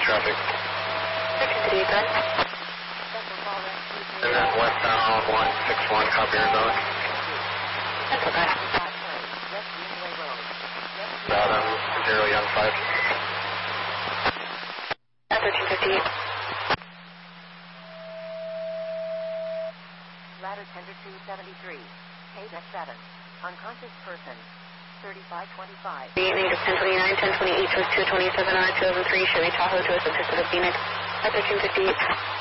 traffic. 1358, go ahead. And then westbound 161, copy Arizona. That's okay. Adam, 0 Young 5. 1358. Ladder tender 273, KDEC 7, unconscious person, 3525. Native 1029, 1028 towards 227 on 2003, Chevy Tahoe to us, Pacific Phoenix, at 1358.